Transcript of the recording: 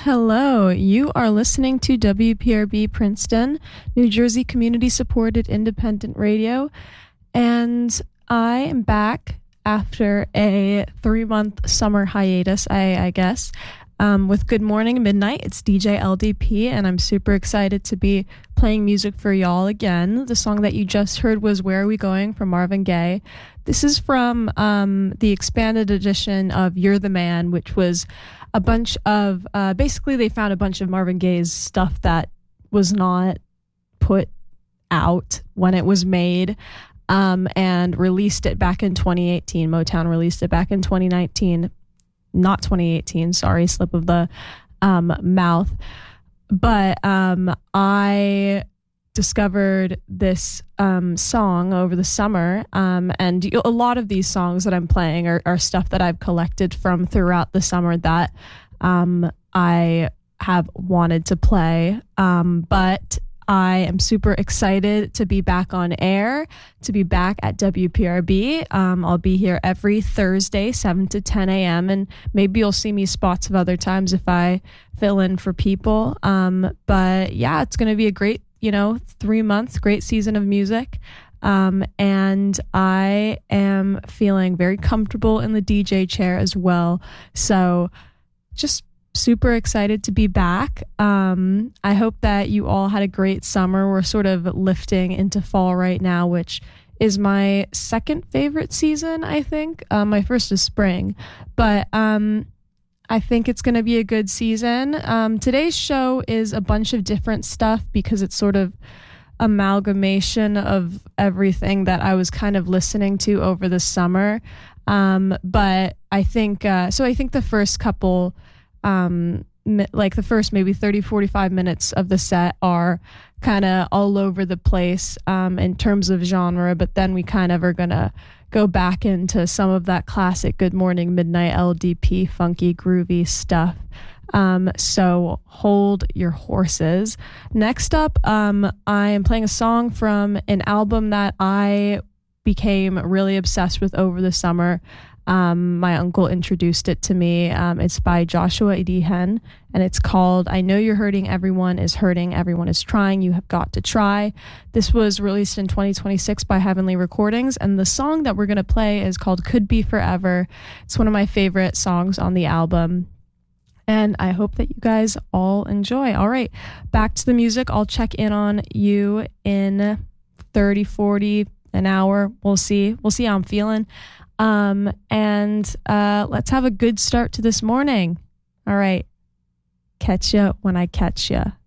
Hello. You are listening to WPRB Princeton, New Jersey community-supported independent radio, and I am back after a 3-month summer hiatus, I guess, with Good Morning Midnight. It's DJ LDP, and I'm super excited to be playing music for y'all again. The song that you just heard was Where Are We Going from Marvin Gaye. This is from the expanded edition of You're the Man, which was a bunch of, basically they found a bunch of Marvin Gaye's stuff that was not put out when it was made, and released it back in 2018. Motown released it back in 2019, not 2018, sorry, slip of the mouth. But I discovered this song over the summer, and a lot of these songs that I'm playing are stuff that I've collected from throughout the summer that I have wanted to play, but I am super excited to be back on air, to be back at WPRB. I'll be here every Thursday, 7 to 10 a.m., and maybe you'll see me spots of other times if I fill in for people. But yeah, it's going to be a great 3 months, great season of music. And I am feeling very comfortable in the DJ chair as well. So just super excited to be back. I hope that you all had a great summer. We're sort of lifting into fall right now, which is my second favorite season, I think. My first is spring, but I think it's going to be a good season. Today's show is a bunch of different stuff because it's sort of amalgamation of everything that I was kind of listening to over the summer. But I think, I think the first couple, like the first maybe 30-45 minutes of the set are kind of all over the place in terms of genre, but then we kind of are going to go back into some of that classic Good Morning Midnight LDP funky groovy stuff. So hold your horses. Next up, I am playing a song from an album that I became really obsessed with over the summer. My uncle introduced it to me. It's by Joshua Edihen, and it's called I Know You're Hurting, Everyone is Hurting, Everyone is Trying, You Have Got to Try. This was released in 2026 by Heavenly Recordings, and the song that we're going to play is called Could Be Forever. It's one of my favorite songs on the album, and I hope that you guys all enjoy. All right, back to the music. I'll check in on you in 30, 40, an hour. We'll see how I'm feeling. And let's have a good start to this morning. All right. Catch ya when I catch ya.